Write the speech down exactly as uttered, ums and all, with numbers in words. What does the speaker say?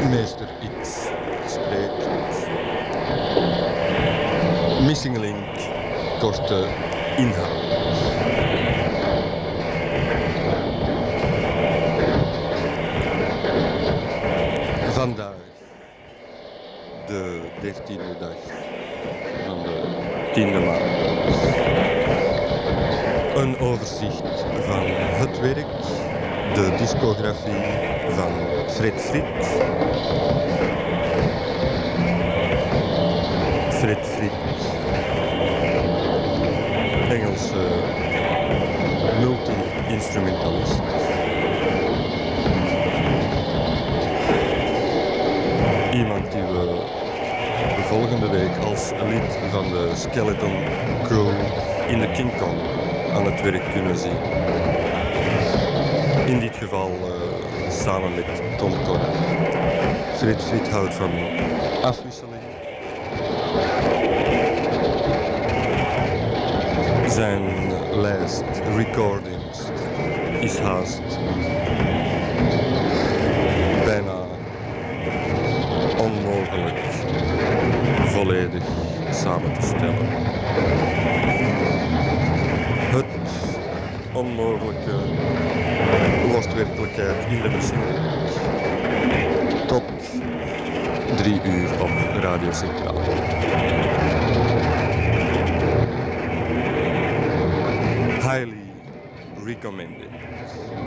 Meester X spreekt. Missing Link, korte inhoud. Vandaag, de dertiende dag van de tiende maand. Een overzicht van het werk, de discografie van Fred Frit. Fred Frit, Engelse multi-instrumentalist. Iemand die we de volgende week als lid van de Skeleton Crew in de King Kong aan het werk kunnen zien. In dit geval uh, samen met Tom Connor. Fred Frit houdt van afwisseling. Zijn lijst recordings is haast bijna onmogelijk volledig samen te stellen. Het onmogelijke wordt werkelijkheid in de machine. Tot drie uur op Radio Centraal. Highly recommended.